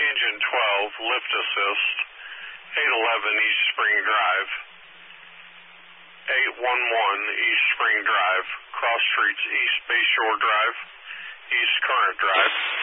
Engine 12, lift assist, 811 East Spring Drive, 811 East Spring Drive, cross streets East Bayshore Drive, East Current Drive.